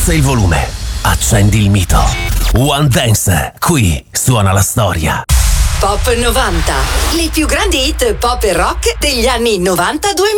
Abbassa il volume, accendi il mito. One Dance, qui suona la storia. Pop 90, le più grandi hit pop e rock degli anni 90-2000.